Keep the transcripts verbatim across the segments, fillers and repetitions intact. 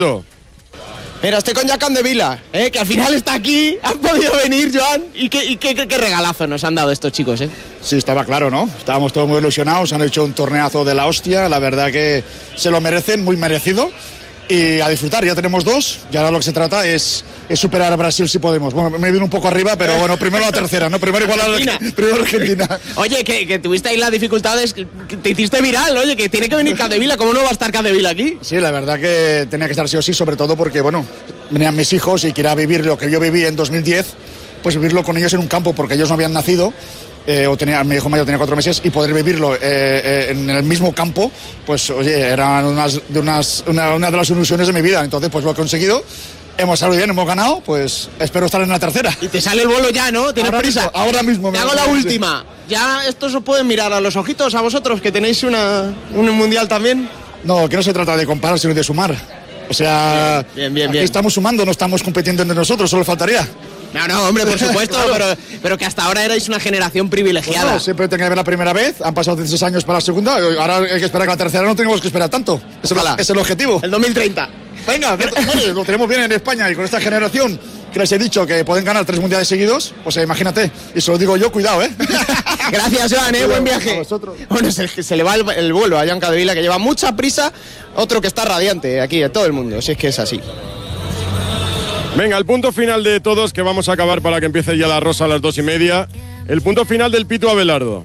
Mira, estoy con Jack Andevila, ¿eh? Que al final está aquí, han podido venir, Joan, y qué, y qué, qué, qué regalazo nos han dado estos chicos, ¿eh? Sí, estaba claro, ¿no? Estábamos todos muy ilusionados, han hecho un torneazo de la hostia, la verdad que se lo merecen, muy merecido. Y a disfrutar, ya tenemos dos, y ahora lo que se trata es, es superar a Brasil si podemos. Bueno, me vino un poco arriba, pero bueno, primero la tercera, ¿no? Primero igual a la, primero Argentina. Oye, que, que tuviste ahí las dificultades, que te hiciste viral, oye, que tiene que venir Capdevila, ¿cómo no va a estar Capdevila aquí? Sí, la verdad que tenía que estar sí o sí, sobre todo porque, bueno, venían mis hijos y quería vivir lo que yo viví en dos mil diez, pues vivirlo con ellos en un campo, porque ellos no habían nacido. Eh, o tenía, mi hijo mayor tenía cuatro meses y poder vivirlo eh, eh, en el mismo campo, pues oye, era unas, de unas, una, una de las ilusiones de mi vida. Entonces pues lo he conseguido, hemos salido bien, hemos ganado, pues espero estar en la tercera. Y te sale el vuelo ya, ¿no? ¿Tienes ahora prisa? Mismo, ahora mismo. Te hago la última. ¿Ya estos os pueden mirar a los ojitos a vosotros, que tenéis una, un mundial también? No, que no se trata de comparar, sino de sumar. O sea, bien, bien, bien, aquí bien. Estamos sumando, no estamos compitiendo entre nosotros, solo faltaría. No, no, hombre, por supuesto, claro. pero, pero que hasta ahora erais una generación privilegiada. Bueno, siempre tenía que ver la primera vez, han pasado dieciséis años para la segunda, ahora hay que esperar que la tercera no tenemos que esperar tanto. Es el, es el objetivo. El dos mil treinta. Venga, vale, lo tenemos bien en España y con esta generación que les he dicho que pueden ganar tres mundiales seguidos, pues eh, imagínate, y se lo digo yo, cuidado, ¿eh? Gracias, Joan, ¿eh? Buen viaje. Bueno, se, se le va el, el vuelo a Joan Capdevila, que lleva mucha prisa, otro que está radiante aquí de todo el mundo, si es que es así. Venga, el punto final de todos, que vamos a acabar para que empiece ya la rosa a las dos y media. El punto final del Pitu Abelardo.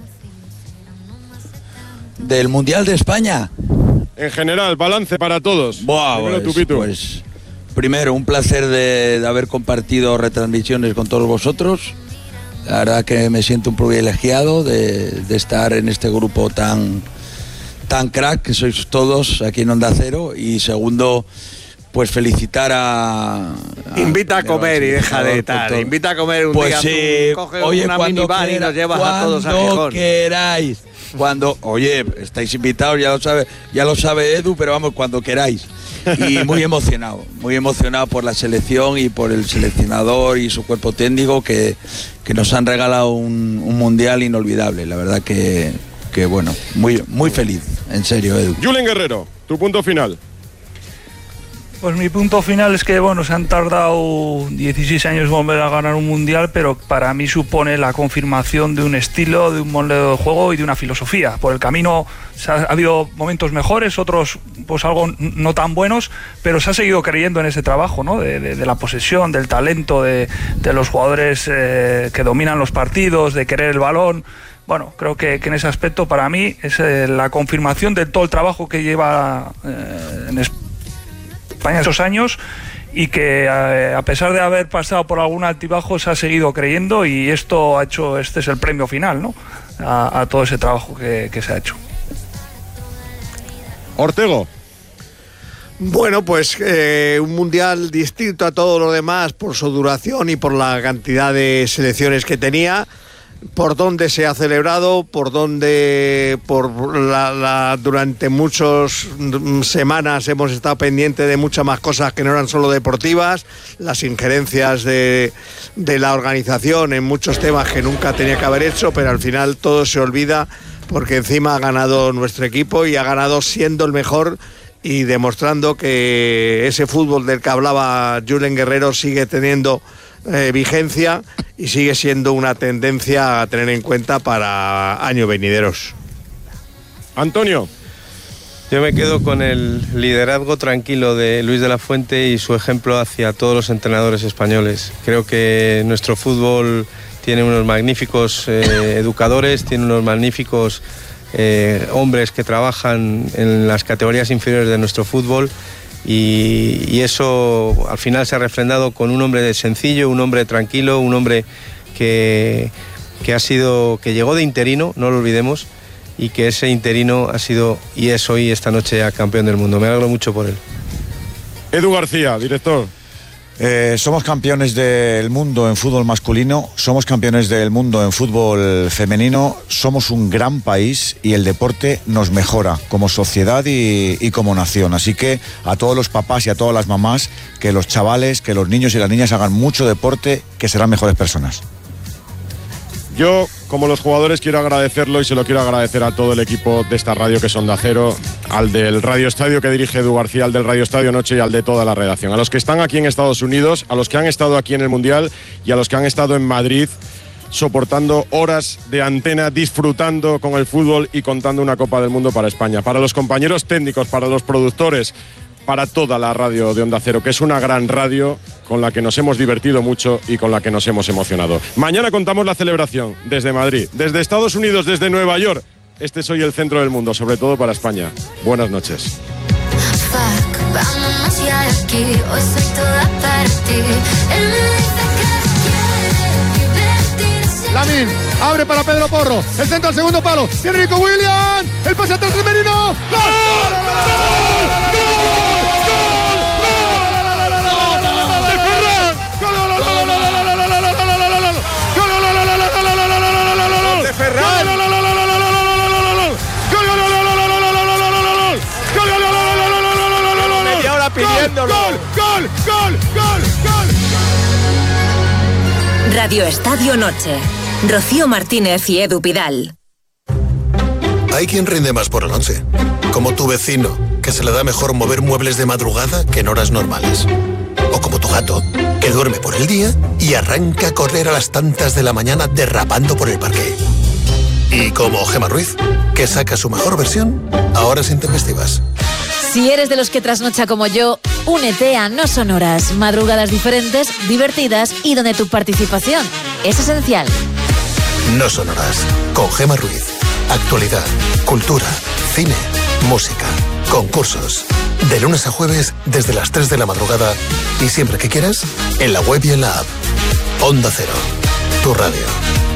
¿Del Mundial de España? En general, balance para todos. Buah, Primero pues, tu, Pitu. pues, primero, un placer de, de haber compartido retransmisiones con todos vosotros. La verdad que me siento un privilegiado de, de estar en este grupo tan, tan crack que sois todos aquí en Onda Cero. Y segundo, pues felicitar a... a Invita a comer y deja de tal. todo. Invita a comer un pues día. Sí, Tú coge oye, una cuando minivan y quiera, nos llevas a todos a cuando Gijón. queráis. Cuando, oye, estáis invitados, ya lo sabe, ya lo sabe Edu, pero vamos, cuando queráis. Y muy emocionado, muy emocionado por la selección y por el seleccionador y su cuerpo técnico que, que nos han regalado un, un mundial inolvidable. La verdad que, que bueno, muy, muy feliz, en serio, Edu. Julen Guerrero, tu punto final. Pues mi punto final es que, bueno, se han tardado dieciséis años en volver a ganar un mundial, pero para mí supone la confirmación de un estilo, de un modelo de juego y de una filosofía. Por el camino se ha, ha habido momentos mejores, otros pues algo no tan buenos, pero se ha seguido creyendo en ese trabajo, ¿no? De, de, de la posesión, del talento, de, de los jugadores eh, que dominan los partidos, de querer el balón. Bueno, creo que, que en ese aspecto para mí es eh, la confirmación de todo el trabajo que lleva eh, en España España esos años y que a pesar de haber pasado por algún altibajo se ha seguido creyendo y esto ha hecho, este es el premio final, ¿no? A, a todo ese trabajo que, que se ha hecho. Ortego. Bueno, pues eh, un mundial distinto a todo lo demás por su duración y por la cantidad de selecciones que tenía. Por dónde se ha celebrado, por dónde por la, la, durante muchas semanas hemos estado pendientes de muchas más cosas que no eran solo deportivas, las injerencias de, de la organización en muchos temas que nunca tenía que haber hecho, pero al final todo se olvida porque encima ha ganado nuestro equipo y ha ganado siendo el mejor y demostrando que ese fútbol del que hablaba Julen Guerrero sigue teniendo Eh, vigencia y sigue siendo una tendencia a tener en cuenta para años venideros. Antonio. Yo me quedo con el liderazgo tranquilo de Luis de la Fuente y su ejemplo hacia todos los entrenadores españoles. Creo que nuestro fútbol tiene unos magníficos eh, educadores, tiene unos magníficos eh, hombres que trabajan en las categorías inferiores de nuestro fútbol. Y, y eso al final se ha refrendado con un hombre sencillo, un hombre tranquilo, un hombre que, que ha sido, que llegó de interino, no lo olvidemos, y que ese interino ha sido y es hoy esta noche ya campeón del mundo. Me alegro mucho por él. Edu García, director. Eh, somos campeones del mundo en fútbol masculino, somos campeones del mundo en fútbol femenino, somos un gran país y el deporte nos mejora como sociedad y, y como nación. Así que a todos los papás y a todas las mamás, que los chavales, que los niños y las niñas hagan mucho deporte, que serán mejores personas. Yo, como los jugadores, quiero agradecerlo y se lo quiero agradecer a todo el equipo de esta radio que es Onda Cero, al del Radio Estadio que dirige Edu García, al del Radio Estadio Noche y al de toda la redacción. A los que están aquí en Estados Unidos, a los que han estado aquí en el Mundial y a los que han estado en Madrid soportando horas de antena, disfrutando con el fútbol y contando una Copa del Mundo para España. Para los compañeros técnicos, para los productores, para toda la radio de Onda Cero, que es una gran radio con la que nos hemos divertido mucho y con la que nos hemos emocionado. Mañana contamos la celebración desde Madrid, desde Estados Unidos, desde Nueva York. Este es hoy el centro del mundo, sobre todo para España. Buenas noches. Lamine abre para Pedro Porro, el centro al segundo palo, tiene Nico Williams, el pase atrás de Merino. ¡Gol! ¡De Ferran! Media hora pidiéndolo. ¡Gol! ¡Gol! ¡Gol! ¡Gol! ¡Gol! Radio Estadio Noche. Rocío Martínez y Edu Pidal. Hay quien rinde más por el once, como tu vecino, que se le da mejor mover muebles de madrugada que en horas normales. O como tu gato, que duerme por el día y arranca a correr a las tantas de la mañana derrapando por el parque. Y como Gemma Ruiz, que saca su mejor versión a horas intempestivas. Si eres de los que trasnocha como yo, únete a No Son Horas, madrugadas diferentes, divertidas y donde tu participación es esencial. No Son Horas, con Gemma Ruiz. Actualidad, cultura, cine, música, concursos. De lunes a jueves desde las tres de la madrugada y siempre que quieras, en la web y en la app. Onda Cero, tu radio.